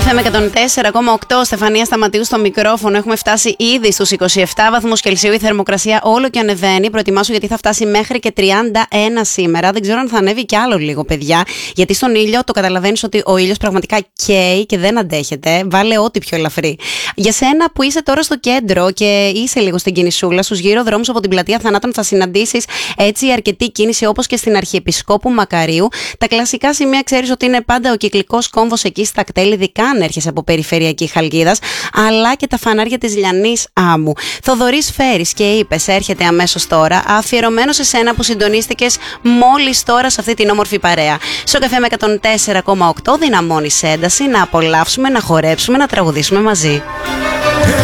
FM 104,8, Στεφανία Σταματίου στο μικρόφωνο. Έχουμε φτάσει ήδη στους 27 βαθμούς Κελσίου. Η θερμοκρασία όλο και ανεβαίνει. Προετοιμάσου γιατί θα φτάσει μέχρι και 31 σήμερα. Δεν ξέρω αν θα ανέβει κι άλλο λίγο, παιδιά. Γιατί στον ήλιο το καταλαβαίνεις ότι ο ήλιος πραγματικά καίει και δεν αντέχεται. Βάλε ό,τι πιο ελαφρύ. Για σένα που είσαι τώρα στο κέντρο και είσαι λίγο στην κινησούλα, στους γύρω δρόμους από την πλατεία Θανάτων θα συναντήσεις έτσι αρκετή κίνηση όπως και στην Αρχιεπισκόπου Μακαρίου. Τα κλασικά σημεία ξέρεις ότι είναι πάντα ο κυκλικός κόμβος εκεί στα κτέλ, ειδικά αν έρχεσαι από περιφερειακή Χαλκίδας, αλλά και τα φανάρια της Λιανής Άμμου. Θοδωρής Φέρης και είπες έρχεται αμέσως τώρα, αφιερωμένο σε σένα που συντονίστηκες μόλις τώρα σε αυτή την όμορφη παρέα. Στο Καφέ με 104,8 δυναμώνεις ένταση να απολαύσουμε, να χορέψουμε, να τραγουδήσουμε μαζί.